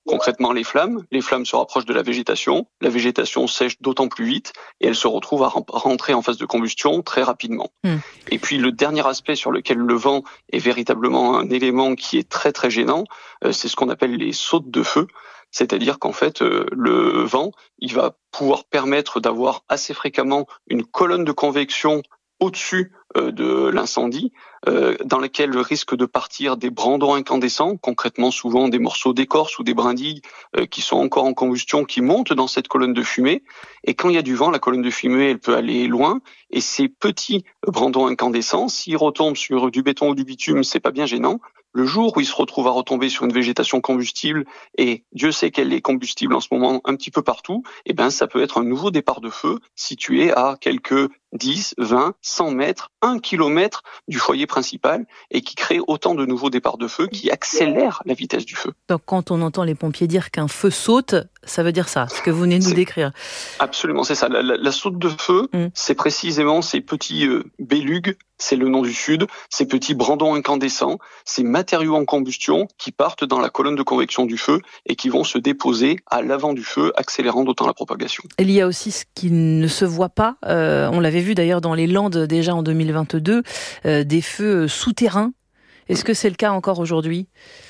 concrètement les flammes se rapprochent de la végétation sèche d'autant plus vite et elle se retrouve à rentrer en phase de combustion très rapidement. Et puis le dernier aspect sur lequel le vent est véritablement un élément qui est très très gênant, c'est ce qu'on appelle les sautes de feu. C'est-à-dire qu'en fait, le vent, il va pouvoir permettre d'avoir assez fréquemment une colonne de convection au-dessus de l'incendie, dans laquelle risque de partir des brandons incandescents, concrètement souvent des morceaux d'écorce ou des brindilles qui sont encore en combustion, qui montent dans cette colonne de fumée. Et quand il y a du vent, la colonne de fumée, elle peut aller loin. Et ces petits brandons incandescents, s'ils retombent sur du béton ou du bitume, c'est pas bien gênant. Le jour où il se retrouve à retomber sur une végétation combustible, et Dieu sait qu'elle est combustible en ce moment un petit peu partout, eh ben ça peut être un nouveau départ de feu situé à quelques 10, 20, 100 mètres, 1 kilomètre du foyer principal et qui crée autant de nouveaux départs de feu qui accélèrent la vitesse du feu. Donc quand on entend les pompiers dire qu'un feu saute, ça veut dire ça, ce que vous venez de nous décrire. Absolument, c'est ça. La saute de feu, c'est précisément ces petits bélugues, c'est le nom du Sud, ces petits brandons incandescents, ces matériaux en combustion qui partent dans la colonne de convection du feu et qui vont se déposer à l'avant du feu, accélérant d'autant la propagation. Il y a aussi ce qui ne se voit pas, on l'avait vu d'ailleurs dans les Landes déjà en 2022, des feux souterrains. Est-ce que c'est le cas encore aujourd'hui ?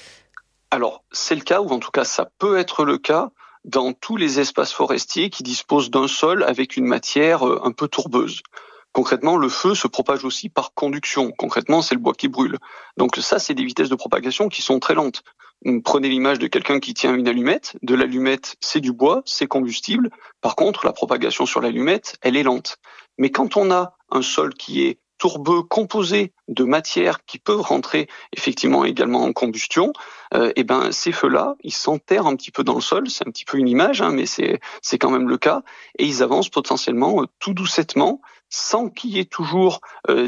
Alors, c'est le cas, ou en tout cas ça peut être le cas, dans tous les espaces forestiers qui disposent d'un sol avec une matière un peu tourbeuse. Concrètement, le feu se propage aussi par conduction. Concrètement, c'est le bois qui brûle. Donc ça, c'est des vitesses de propagation qui sont très lentes. Prenez l'image de quelqu'un qui tient une allumette. De l'allumette, c'est du bois, c'est combustible. Par contre, la propagation sur l'allumette, elle est lente. Mais quand on a un sol qui est tourbeux, composé de matières qui peuvent rentrer effectivement également en combustion, et ben ces feux-là, ils s'enterrent un petit peu dans le sol. C'est un petit peu une image, mais c'est quand même le cas. Et ils avancent potentiellement tout doucettement, sans qu'il y ait toujours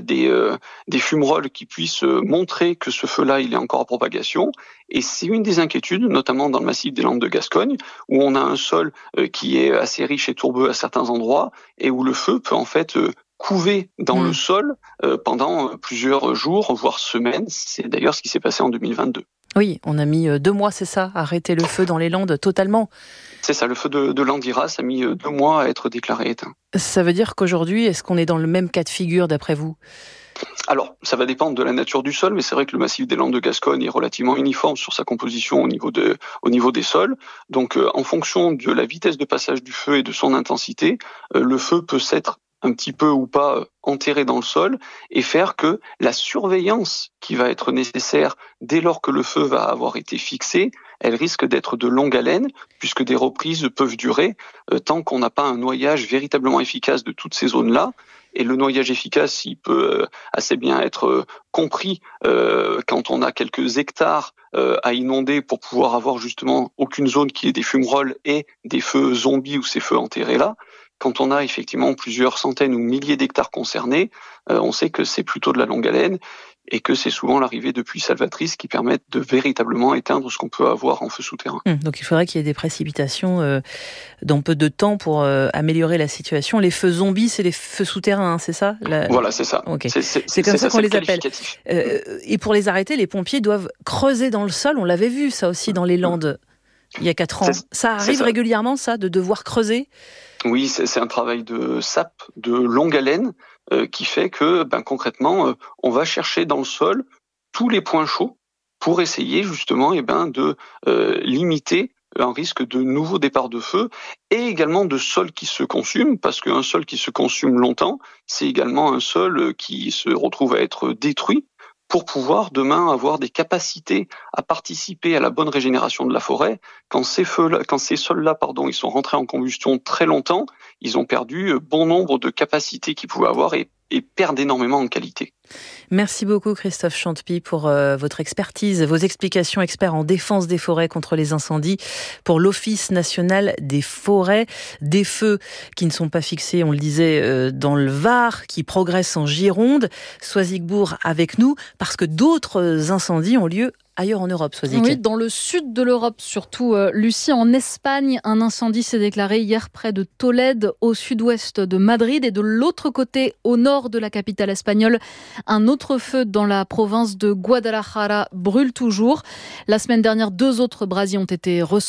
des fumerolles qui puissent montrer que ce feu-là, il est encore en propagation. Et c'est une des inquiétudes, notamment dans le massif des Landes de Gascogne, où on a un sol qui est assez riche et tourbeux à certains endroits, et où le feu peut en fait couver dans le sol pendant plusieurs jours, voire semaines. C'est d'ailleurs ce qui s'est passé en 2022. Oui, on a mis 2 mois, c'est ça, à arrêter le feu dans les Landes totalement. C'est ça, le feu de Landiras a mis 2 mois à être déclaré éteint. Ça veut dire qu'aujourd'hui, est-ce qu'on est dans le même cas de figure d'après vous ? Alors, ça va dépendre de la nature du sol, mais c'est vrai que le massif des Landes de Gascogne est relativement uniforme sur sa composition au niveau des sols. Donc, en fonction de la vitesse de passage du feu et de son intensité, le feu peut s'être un petit peu ou pas enterré dans le sol et faire que la surveillance qui va être nécessaire dès lors que le feu va avoir été fixé, elle risque d'être de longue haleine puisque des reprises peuvent durer tant qu'on n'a pas un noyage véritablement efficace de toutes ces zones-là. Et le noyage efficace, il peut assez bien être compris quand on a quelques hectares à inonder pour pouvoir avoir justement aucune zone qui ait des fumerolles et des feux zombies ou ces feux enterrés là. Quand on a effectivement plusieurs centaines ou milliers d'hectares concernés, on sait que c'est plutôt de la longue haleine et que c'est souvent l'arrivée de pluies salvatrices qui permettent de véritablement éteindre ce qu'on peut avoir en feu souterrain. Donc il faudrait qu'il y ait des précipitations dans peu de temps pour améliorer la situation. Les feux zombies, c'est les feux souterrains, c'est ça ? Voilà, c'est ça. Okay. C'est comme ça qu'on les appelle. Et pour les arrêter, les pompiers doivent creuser dans le sol. On l'avait vu ça aussi dans les Landes il y a 4 ans. Ça arrive régulièrement, ça, de devoir creuser ? Oui, c'est un travail de sape de longue haleine qui fait que concrètement, on va chercher dans le sol tous les points chauds pour essayer justement de limiter un risque de nouveaux départs de feu et également de sol qui se consume, parce qu'un sol qui se consume longtemps, c'est également un sol qui se retrouve à être détruit pour pouvoir demain avoir des capacités à participer à la bonne régénération de la forêt. Quand ces sols-là, ils sont rentrés en combustion très longtemps, ils ont perdu bon nombre de capacités qu'ils pouvaient avoir et perdent énormément en qualité. Merci beaucoup Christophe Chantepie pour votre expertise, vos explications, expert en défense des forêts contre les incendies pour l'Office national des forêts. Des feux qui ne sont pas fixés, on le disait, dans le Var, qui progressent en Gironde. Soisigbourg avec nous, parce que d'autres incendies ont lieu ailleurs en Europe, Soisig. Oui, dans le sud de l'Europe surtout. Lucie, en Espagne, un incendie s'est déclaré hier près de Tolède, au sud-ouest de Madrid. Et de l'autre côté, au nord de la capitale espagnole, un autre feu dans la province de Guadalajara brûle toujours. La semaine dernière, 2 autres brasiers ont été recensés.